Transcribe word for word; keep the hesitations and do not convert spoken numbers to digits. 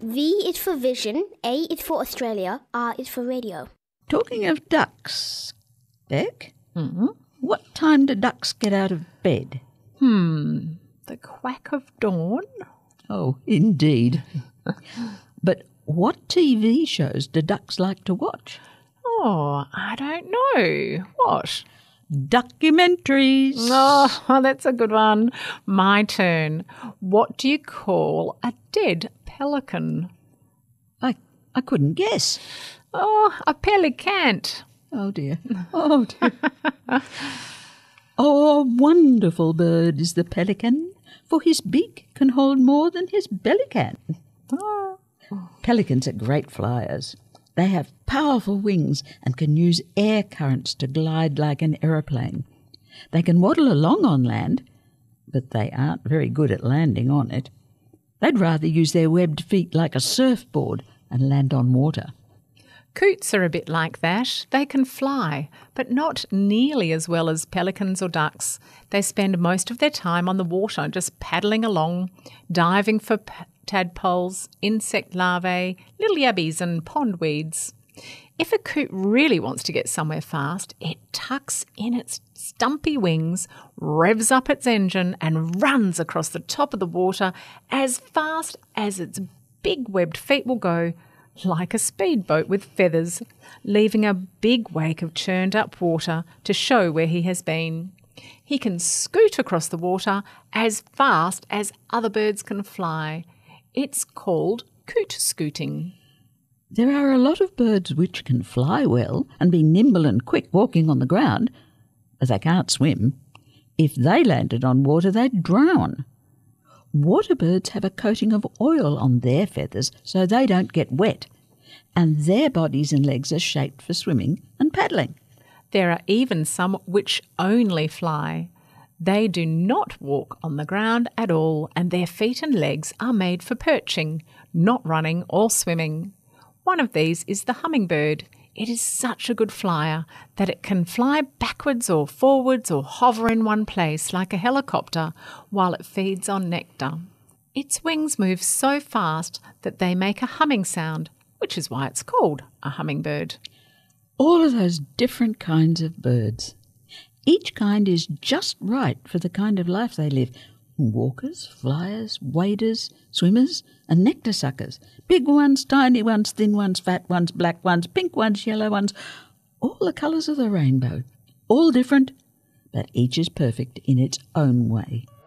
V is for vision, A is for Australia, R is for radio. Talking of ducks, Beck, Mm-hmm. what time do ducks get out of bed? Hmm, the quack of dawn? Oh, indeed. But what T V shows do ducks like to watch? Oh, I don't know. What? Documentaries. Oh, that's a good one. My turn. What do you call a dead pelican? I, I couldn't guess. Oh, a pelicant. Oh, dear. Oh, dear. Oh, a wonderful bird is the pelican, for his beak can hold more than his belly can. Oh. Pelicans are great flyers. They have powerful wings and can use air currents to glide like an aeroplane. They can waddle along on land, but they aren't very good at landing on it. They'd rather use their webbed feet like a surfboard and land on water. Coots are a bit like that. They can fly, but not nearly as well as pelicans or ducks. They spend most of their time on the water, just paddling along, diving for p- tadpoles, insect larvae, little yabbies and pondweeds. If a coot really wants to get somewhere fast, it tucks in its stumpy wings, revs up its engine and runs across the top of the water as fast as its big webbed feet will go, like a speedboat with feathers, leaving a big wake of churned up water to show where he has been. He can scoot across the water as fast as other birds can fly. It's called coot scooting. There are a lot of birds which can fly well and be nimble and quick walking on the ground, but they can't swim. If they landed on water, they'd drown. Water birds have a coating of oil on their feathers so they don't get wet, and their bodies and legs are shaped for swimming and paddling. There are even some which only fly. They do not walk on the ground at all, and their feet and legs are made for perching, not running or swimming. One of these is the hummingbird. It is such a good flyer that it can fly backwards or forwards or hover in one place like a helicopter while it feeds on nectar. Its wings move so fast that they make a humming sound, which is why it's called a hummingbird. All of those different kinds of birds. Each kind is just right for the kind of life they live. Walkers, flyers, waders, swimmers, and nectar suckers. Big ones, tiny ones, thin ones, fat ones, black ones, pink ones, yellow ones. All the colours of the rainbow. All different, but each is perfect in its own way.